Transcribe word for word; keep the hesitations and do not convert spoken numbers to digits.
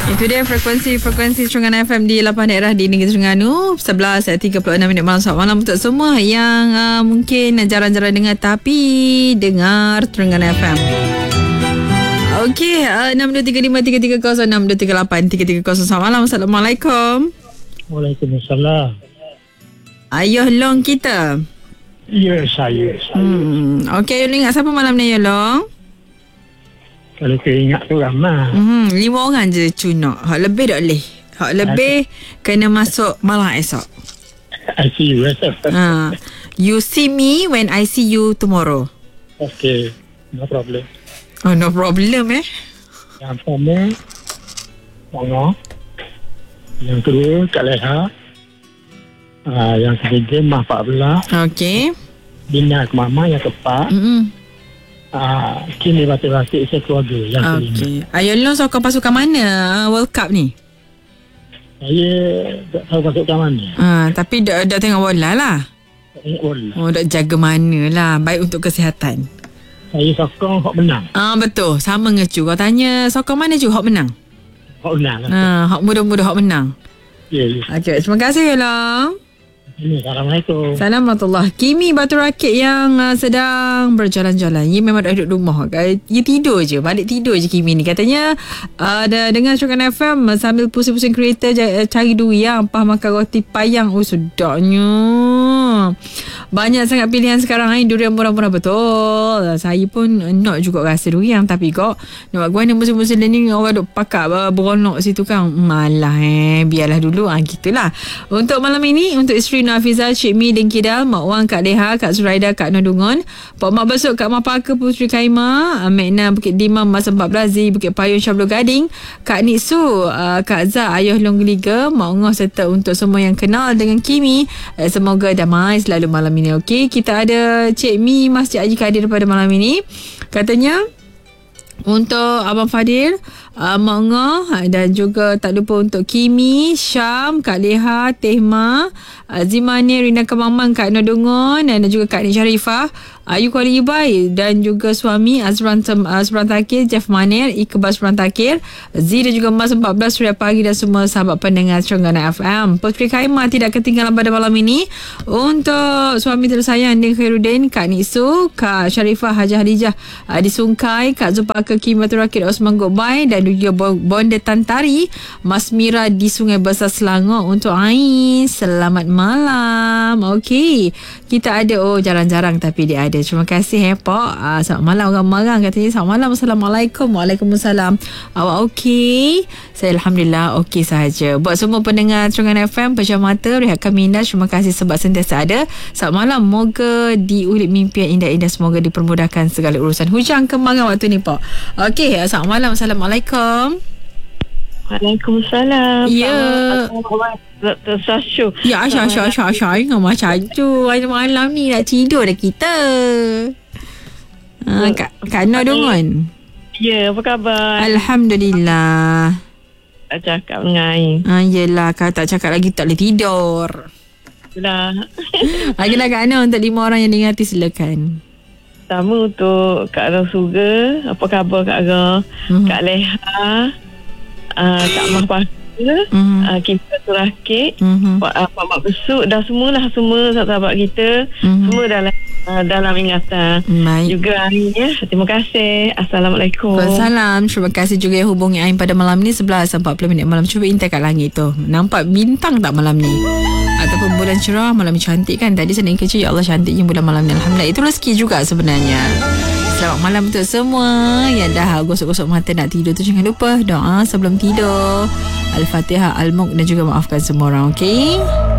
Itu dia frekuensi-frekuensi Terengganu F M di lapan daerah di negeri Terengganu. sebelas tiga puluh enam minit malam. Selamat malam untuk semua yang uh, mungkin jarang-jarang dengar tapi dengar Terengganu F M. Okey, uh, enam dua tiga lima tiga tiga kosong enam dua tiga lapan tiga tiga kosong. Selamat malam. Assalamualaikum. Waalaikumsalam. Ayuh Long kita. Ya, saya. saya. Hmm. Okey, Ayuh ingat siapa malam ni, Ayuh Long? Kalau saya ingat tu ramai. Hmm, lima orang je cunak. Hak lebih tak boleh. Hak lebih kena masuk malam esok. I see you esok. Ha. You see me when I see you tomorrow. Okay, no problem. Oh, no problem eh. Yang pertama, Mongo. Yang kedua, Kak Leha. Uh, yang ketiga, Mah Pak Belah. Okey. Bina ke Mama yang keempat. Hmm. Uh, kini batik-batik saya keluarga yang kelima. Okey. Ayuh Long sokong pasukan mana World Cup ni? Saya tak tahu pasukan mana. Ah, tapi dak dak tengok bola lah. Tak ingat bola. Oh, dak jaga mana lah. Baik untuk kesihatan. Saya sokong Hak menang. Ah, betul. Sama dengan Cu. Kau tanya sokong mana Cu? Hak menang. Hak menang. Lah. Ah, hak mudah-mudah hak menang. Ya, ya. Okey, terima kasih Ayuh Long. Assalamualaikum. Assalamualaikum. Kimi Batu Rakit yang uh, sedang berjalan-jalan. Ia memang dah duduk rumah. Ia tidur je. Balik tidur je Kimi ni. Katanya uh, ada dengar Terengganu F M sambil pusing-pusing kereta cari durian. Pah makan roti payang. Oh, sedapnya. Banyak sangat pilihan sekarang ni. Durian murah-murah betul. Saya pun nak juga rasa durian. Tapi kok nak buat mana musim-musim ni orang duk pakak beronok situ kan. Malah eh. Biarlah dulu. Ah, gitulah. Untuk malam ini, untuk isteri Nafizah, Cik Mi dan Kidal, Mak Wang, Kak Leha, Kak Suraida, Kak Nodungon, Pak Mak Besuk, Kak Mapaka, Puteri Kaima, Mekna, Bukit Dimam, Mas empat belas, Z, Bukit Payun, Syablu Gading, Kak Niksu, uh, Kak Zah, Ayuh Long Geliga, Mak Ngoh serta untuk semua yang kenal dengan Kimi. Uh, semoga damai selalu malam ini. Okey, kita ada Cik Mi Masjid Haji Kadir pada malam ini. Katanya untuk Abang Fadil, uh, Mak Ngoh dan juga tak lupa untuk Kimi, Syam, Kak Leha, Tehma, uh, Zimani, Rina Kemaman, Kak Nodungon dan juga Kak Nik Sharifah, Ayu Kuala Ibai dan juga suami Azran Azran Takir, Jeff Manir, Iqbal Azran Takir, Z dan juga Mas empat belas Suria Pagi dan semua sahabat pendengar Terengganu F M. Puteri Kaima tidak ketinggalan pada malam ini. Untuk suami tersayang Din Khairuddin, Kak Niksu, Kak Sharifah, Hajah Hadijah uh, di Sungkai, Kak Zulpaka, Kim Batu Rakit, Osman Gokbai dan juga Bonda Tantari, Mas Mira di Sungai Besar Selangor. Untuk Ais, selamat malam. Okey, kita ada, oh jarang-jarang tapi dia ada. Terima kasih eh Pak. uh, Selamat malam orang marang katanya. Selamat malam. Assalamualaikum. Waalaikumsalam. Awak okey? Saya Alhamdulillah okey sahaja. Buat semua pendengar Terengganu F M, pejam mata, rehatkan minda, terima kasih sebab sentiasa ada. Selamat malam. Moga diulit mimpi yang indah-indah. Semoga dipermudahkan segala urusan. Hujan kemarau waktu ni Pak. Okey, selamat malam. Assalamualaikum. Waalaikumsalam. Ya. Doktor Sashu. Ya, Asya, Asya, Asya, Asya. Ingat macam tu. Malam ni nak tidur dah kita. Ha, Kak, Kak Nodungon. Ya, apa khabar? Alhamdulillah. Tak cakap dengan Ain. Ha, yelah, kalau tak cakap lagi tak boleh tidur. Dah. Lagi-lah Kak Noh untuk lima orang yang dengar hati silakan. Pertama untuk Kak Ara Suga. Apa khabar Kak Ara? Mm-hmm. Kak Leha. Uh, Kak Mahpaka. Mm-hmm. Uh, kita Turakit. Mm-hmm. Pak, uh, Pak Mak Besuk. Dah semualah semua sahabat kita. Mm-hmm. Semua dalam uh, dalam ingatan. Baik. Juga Ain ya. Terima kasih. Assalamualaikum. Waalaikumsalam. Terima kasih juga yang hubungi Ain pada malam ni sebelas empat puluh minit malam. Cuba intai kat langit tu. Nampak bintang tak malam ni? Ataupun bulan cerah, malam ni cantik kan? Tadi saya nak kecil, ya Allah cantiknya bulan malam ni. Alhamdulillah. Itu rezeki juga sebenarnya. Selamat malam untuk semua yang dah gosok-gosok mata nak tidur tu. Jangan lupa doa sebelum tidur. Al-Fatihah, Al-Mulk dan juga maafkan semua orang. Okey?